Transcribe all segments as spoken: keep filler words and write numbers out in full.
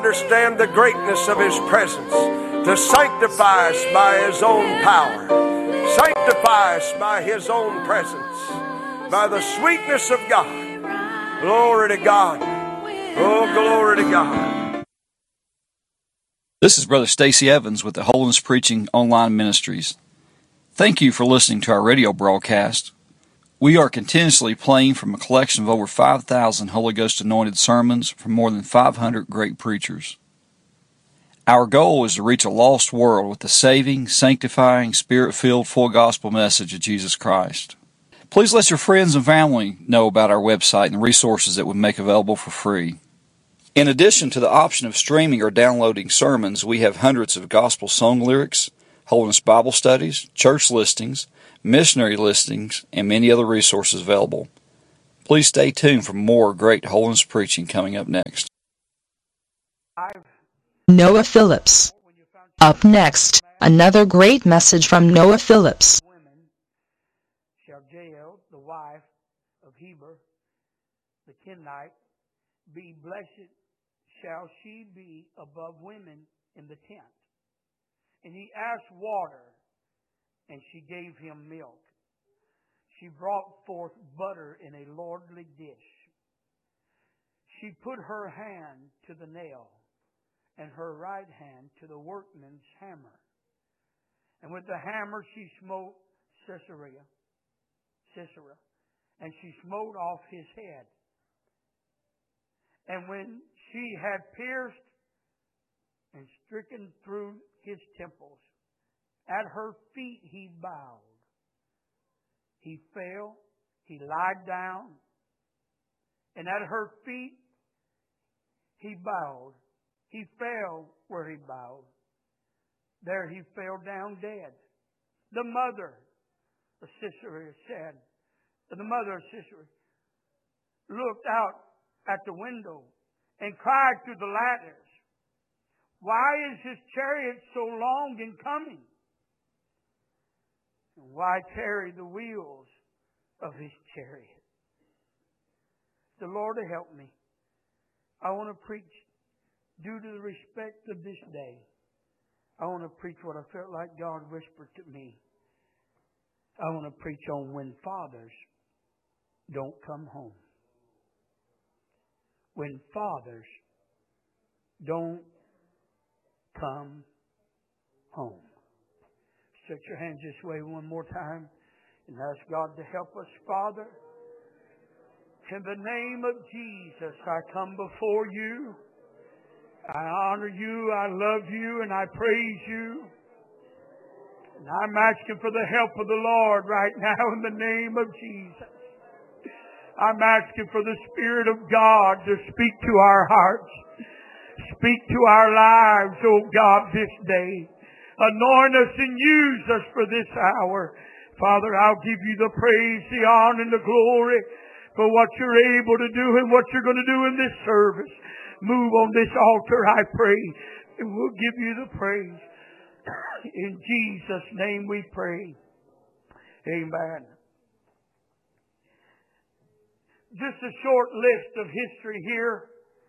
understand the greatness of His presence, to sanctify us by His own power, sanctify us by His own presence, by the sweetness of God. Glory to God. Oh, glory to God. This is Brother Stacy Evans with the Holiness Preaching Online Ministries. Thank you for listening to our radio broadcast. We are continuously playing from a collection of over five thousand Holy Ghost anointed sermons from more than five hundred great preachers. Our goal is to reach a lost world with the saving, sanctifying, Spirit-filled, full gospel message of Jesus Christ. Please let your friends and family know about our website and the resources that we make available for free. In addition to the option of streaming or downloading sermons, we have hundreds of gospel song lyrics, Holiness Bible studies, church listings, missionary listings, and many other resources available. Please stay tuned for more great holiness preaching coming up next. Noah Phillips. Up next, another great message from Noah Phillips. Women shall Jael, the wife of Heber, the Kenite, be blessed shall she be above women in the tent. And he asked water, and she gave him milk. She brought forth butter in a lordly dish. She put her hand to the nail, and her right hand to the workman's hammer. And with the hammer she smote Sisera, Sisera, and she smote off his head. And when she had pierced and stricken through his temples, at her feet he bowed. He fell, he lied down, and at her feet he bowed. He fell where he bowed. There he fell down dead. The mother of Sisera said, the mother of Sisera looked out at the window and cried through the ladders, why is his chariot so long in coming? And why tarry the wheels of his chariot? The Lord will help me. I want to preach due to the respect of this day. I want to preach what I felt like God whispered to me. I want to preach on when fathers don't come home. When fathers don't come home. Stretch your hands this way one more time and ask God to help us. Father, in the name of Jesus, I come before you. I honor you, I love you, and I praise you. And I'm asking for the help of the Lord right now in the name of Jesus. I'm asking for the Spirit of God to speak to our hearts. Speak to our lives, oh God, this day. Anoint us and use us for this hour. Father, I'll give you the praise, the honor, and the glory for what you're able to do and what you're going to do in this service. Move on this altar, I pray, and we'll give you the praise. In Jesus' name we pray. Amen. Just a short list of history here.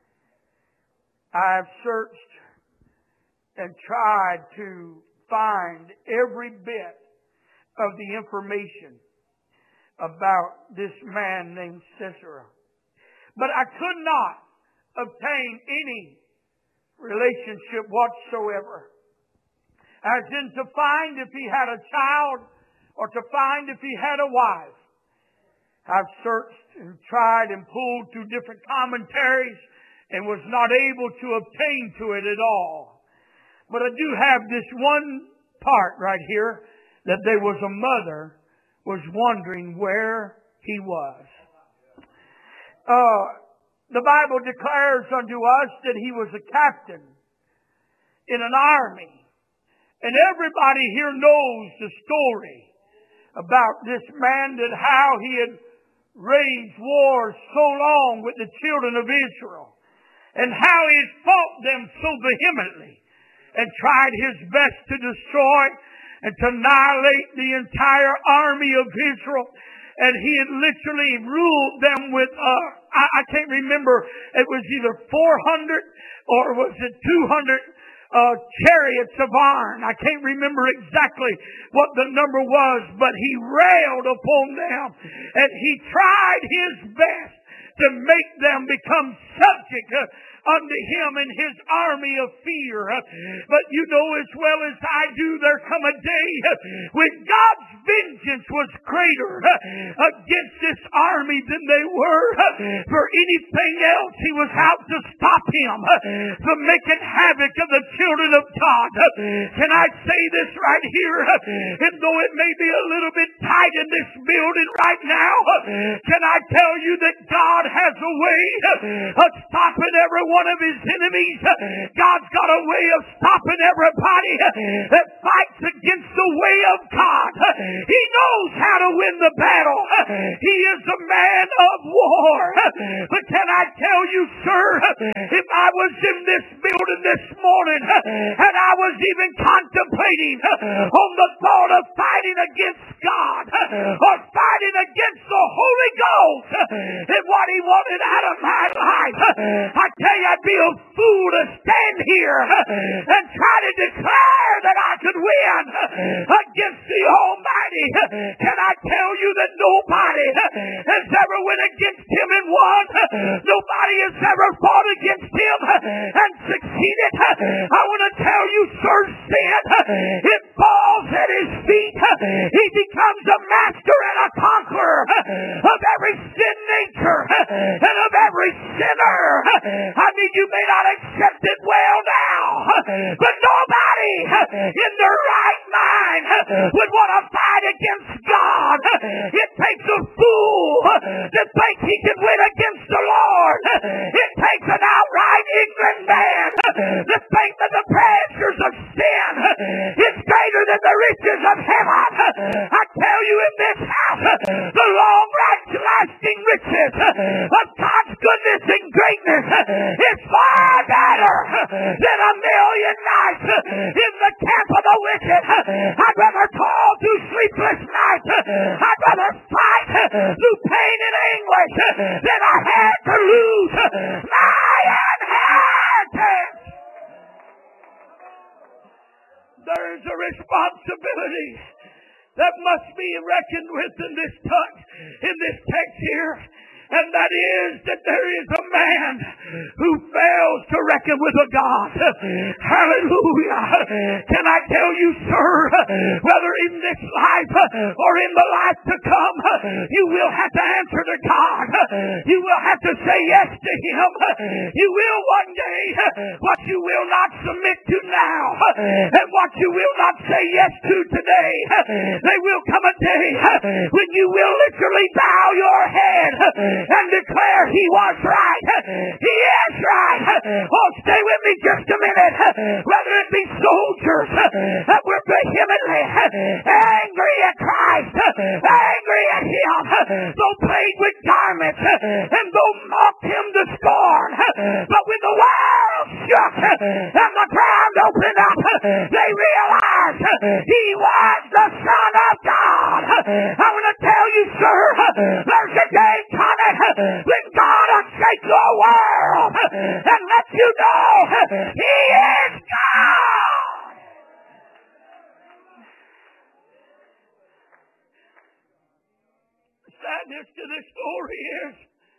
I've searched and tried to find every bit of the information about this man named Sisera. But I could not obtain any relationship whatsoever. As in to find if he had a child or to find if he had a wife. I've searched and tried and pulled through different commentaries and was not able to obtain to it at all. But I do have this one part right here, that there was a mother was wondering where he was. Uh, the Bible declares unto us that he was a captain in an army. And everybody here knows the story about this man, that how he had waged wars so long with the children of Israel, and how he had fought them so vehemently and tried his best to destroy and to annihilate the entire army of Israel. And he had literally ruled them with a I, I can't remember. It was either four hundred or was it two hundred uh, chariots of iron. I can't remember exactly what the number was, but he railed upon them and he tried his best to make them become subject uh, unto him and his army of fear. But you know as well as I do, there come a day when God's vengeance was greater against this army than they were for anything else. He was out to stop him from making havoc of the children of God. Can I say this right here? And though it may be a little bit tight in this building right now, can I tell you that God has a way of stopping every one of his enemies? God's got a way of stopping everybody that fights against the way of God. He knows how to win the battle. He is a man of war. But can I tell you, sir, if I was in this building this morning and I was even contemplating on the thought of fighting against God or fighting against the Holy Ghost and what he wanted out of my life, I tell you, I'd be a fool to stand here and try to declare that I could win against the Almighty. Can I tell you that nobody has ever went against him and won? Nobody has ever fought against him and succeeded. I want to tell you, sir, sin, it falls at his feet. He becomes a master and a conqueror of every sin nature and of every sinner. I mean, you may not accept it well now, but nobody in their right mind would want to fight against God. It takes a fool to think he can win against the Lord. It takes an outright ignorant man to think that the pleasures of sin is greater than the riches of heaven. I tell you, in this house, the long lasting riches of God's goodness and greatness is far better than a million nights in the camp of the wicked. I'd rather toil through sleepless nights. I'd rather fight through pain and anguish than I had to lose my inheritance. There is a responsibility that must be reckoned with in this text, in this text here. And that is that there is a man who fails to reckon with a God. Hallelujah. Can I tell you, sir, whether in this life or in the life to come, you will have to answer to God. You will have to say yes to him. You will one day. What you will not submit to now and what you will not say yes to today, there will come a day when you will literally bow your head and declare he was right. He is right. Oh, stay with me just a minute. Whether it be soldiers that were vehemently angry at Christ, angry at him, though played with garments, and though mocked him to scorn, but when the world shook and the ground opened up, they realized he was the Son of God. I want to tell you, sir, there's a day coming when God will shake your world and let you know he is God. The sadness to this story is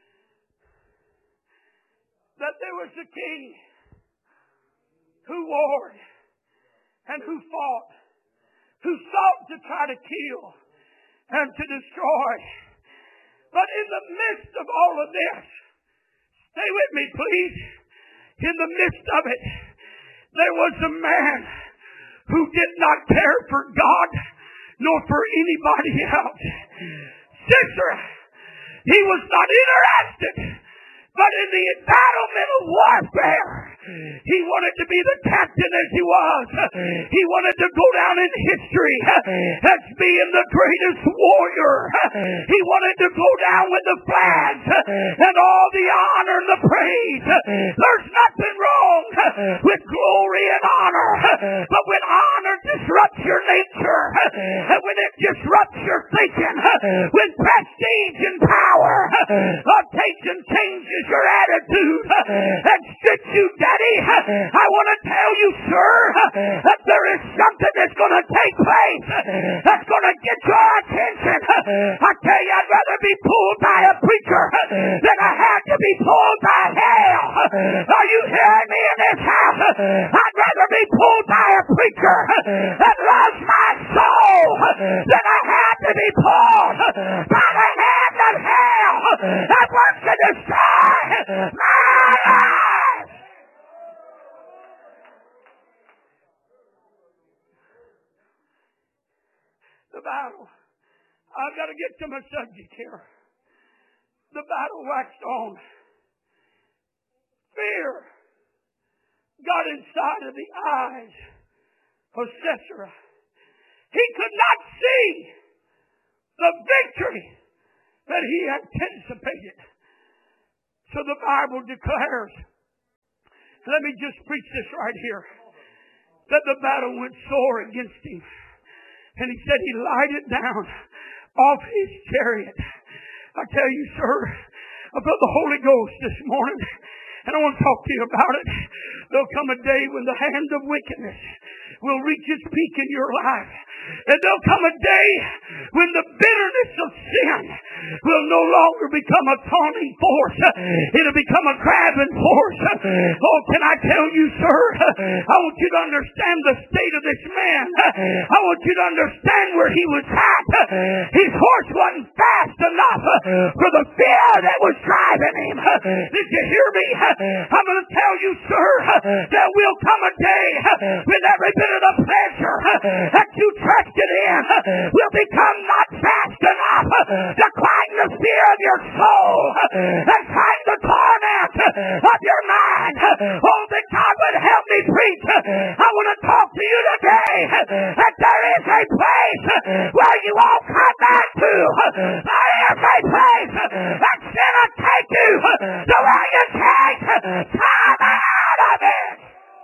that there was a king who warred and who fought, who sought to try to kill and to destroy. But in the midst of all of this, stay with me please, in the midst of it, there was a man who did not care for God nor for anybody else. Sisera, he was not interested. But in the embattlement of warfare, he wanted to be the captain as he was. He wanted to go down in history as being the greatest warrior. He wanted to go down with the flags and all the honor and the praise. There's nothing wrong with glory and honor. But when honor it disrupts your nature, when it disrupts your thinking, when prestige and power takes and changes your attitude and strips you, Daddy, I want to tell you, sir, that there is something that's going to take place that's going to get your attention. I tell you, I'd rather be pulled by a preacher than I have to be pulled by hell. Are you hearing me in this house? I'd rather be pulled by a preacher that loves my soul than I have to be pulled by the hand of hell that wants to destroy my life. The battle. I've got to get to my subject here. The battle waxed on. Fear got inside of the eyes of Sisera. He could not see the victory that he anticipated. So the Bible declares, let me just preach this right here, that the battle went sore against him. And he said he lighted down off his chariot. I tell you, sir, I felt the Holy Ghost this morning, and I want to talk to you about it. There'll come a day when the hand of wickedness will reach its peak in your life. And there'll come a day when the bitterness of sin will no longer become a taunting force. It'll become a grabbing force. Oh, can I tell you, sir, I want you to understand the state of this man. I want you to understand where he was at. His horse wasn't fast enough for the fear that was driving him. Did you hear me? I'm going to tell you, sir, there will come a day when every bit of the pleasure that you trusted in will become not fast enough to climb the fear of your soul and climb the torment of your mind. Oh, that God would help me preach. I want to talk to you today that there is a place where you won't come back to. There is a place that's going to take you to where you can't come out of it.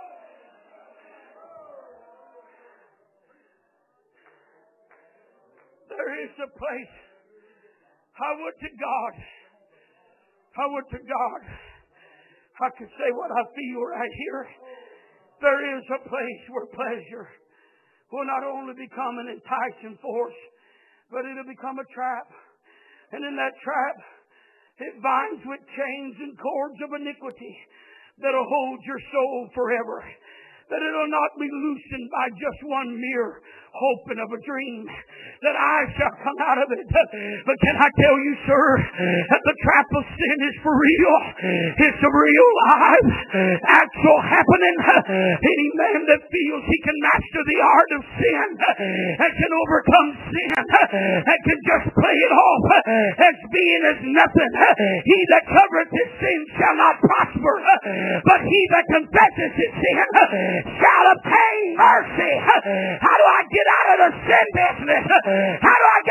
There is a place. I would to God. I would to God. I could say what I feel right here. There is a place where pleasure will not only become an enticing force, but it'll become a trap. And in that trap, it binds with chains and cords of iniquity that'll hold your soul forever. That it'll not be loosened by just one mere hoping of a dream. That I shall come out of it. But can I tell you, sir, that the trap of sin is for real. It's a real live, actual happening. Any man that feels he can master the art of sin and can overcome sin and can just play it off as being as nothing. He that covereth his sin shall not prosper. But he that confesses his sin shall obtain mercy. How do I get out of the sin business? How do I